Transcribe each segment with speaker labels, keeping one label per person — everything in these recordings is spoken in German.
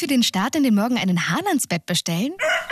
Speaker 1: für den Start in den Morgen einen Hahn ans Bett bestellen?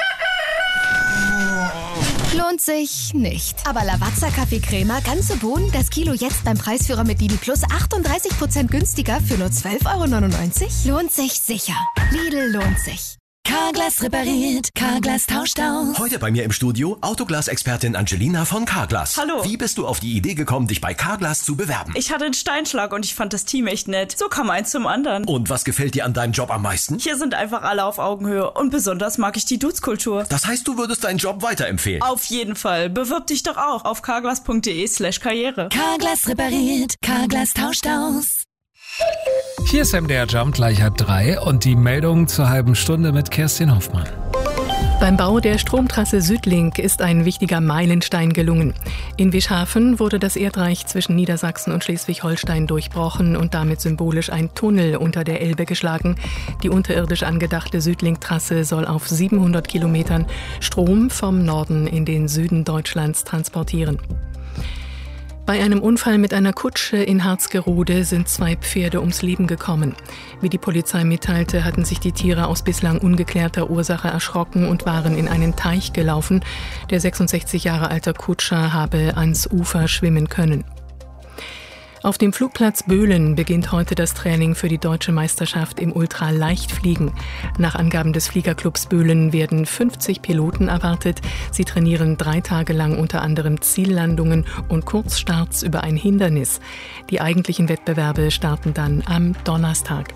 Speaker 1: Lohnt sich nicht. Aber Lavazza Kaffeecrema, ganze Bohnen, das Kilo jetzt beim Preisführer mit Lidl Plus 38% günstiger für nur 12,99 €? Lohnt sich sicher. Lidl lohnt sich.
Speaker 2: Carglass repariert, Carglass tauscht aus.
Speaker 3: Heute bei mir im Studio Autoglas-Expertin Angelina von Carglass.
Speaker 4: Hallo.
Speaker 3: Wie bist du auf die Idee gekommen, dich bei Carglass zu bewerben?
Speaker 4: Ich hatte einen Steinschlag und ich fand das Team echt nett. So kam eins zum anderen.
Speaker 3: Und was gefällt dir an deinem Job am meisten?
Speaker 4: Hier sind einfach alle auf Augenhöhe und besonders mag ich die Dudes-Kultur.
Speaker 3: Das heißt, du würdest deinen Job weiterempfehlen?
Speaker 4: Auf jeden Fall. Bewirb dich doch auch auf carglass.de/karriere.
Speaker 2: Carglass repariert, Carglass tauscht aus.
Speaker 5: Hier ist MDR Jump gleich 2:30 und die Meldung zur halben Stunde mit Kerstin Hoffmann.
Speaker 6: Beim Bau der Stromtrasse Südlink ist ein wichtiger Meilenstein gelungen. In Wischhafen wurde das Erdreich zwischen Niedersachsen und Schleswig-Holstein durchbrochen und damit symbolisch ein Tunnel unter der Elbe geschlagen. Die unterirdisch angedachte Südlink-Trasse soll auf 700 Kilometern Strom vom Norden in den Süden Deutschlands transportieren. Bei einem Unfall mit einer Kutsche in Harzgerode sind 2 Pferde ums Leben gekommen. Wie die Polizei mitteilte, hatten sich die Tiere aus bislang ungeklärter Ursache erschrocken und waren in einen Teich gelaufen. Der 66 Jahre alte Kutscher habe ans Ufer schwimmen können. Auf dem Flugplatz Böhlen beginnt heute das Training für die deutsche Meisterschaft im Ultraleichtfliegen. Nach Angaben des Fliegerclubs Böhlen werden 50 Piloten erwartet. Sie trainieren 3 Tage lang unter anderem Ziellandungen und Kurzstarts über ein Hindernis. Die eigentlichen Wettbewerbe starten dann am Donnerstag.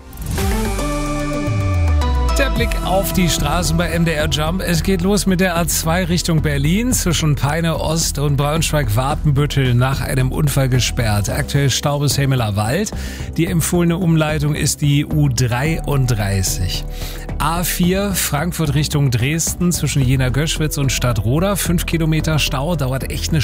Speaker 5: Der Blick auf die Straßen bei MDR Jump. Es geht los mit der A2 Richtung Berlin zwischen Peine Ost und Braunschweig-Wapenbüttel nach einem Unfall gesperrt. Aktuell Stau bis Hemeler Wald. Die empfohlene Umleitung ist die U33. A4 Frankfurt Richtung Dresden zwischen Jena-Göschwitz und Stadtroda. 5 Kilometer Stau, dauert echt eine